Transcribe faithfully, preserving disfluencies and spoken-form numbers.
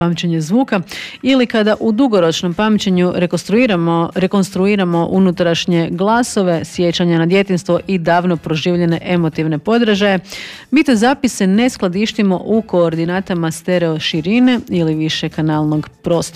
pamćenje zvuka, ili kada u dugoročnom pamćenju rekonstruiramo, rekonstruiramo unutrašnje glasove, sjećanja na djetinjstvo i davno proživljene emotivne podražaje, mi te zapise ne skladištimo u koordinatama stereo širine ili više kanalnog prostora.